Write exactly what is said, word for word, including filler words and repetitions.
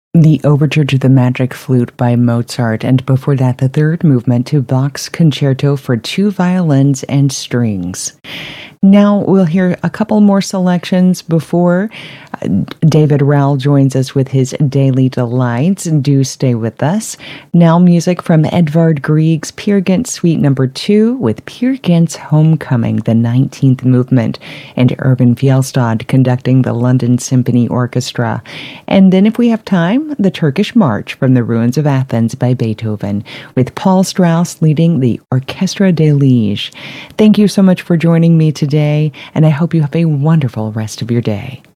The Overture to the Magic Flute by Mozart, and before that, the third movement to Bach's Concerto for Two Violins and Strings. Now we'll hear a couple more selections before uh, David Rowell joins us with his Daily Delights. Do stay with us. Now music from Edvard Grieg's Peer Gynt Suite Number two with Peer Gynt's Homecoming, the nineteenth movement, and Irvin Fjellstad conducting the London Symphony Orchestra. And then if we have time, the Turkish March from the Ruins of Athens by Beethoven, with Paul Strauss leading the Orchestra de Liege. Thank you so much for joining me today, and I hope you have a wonderful rest of your day.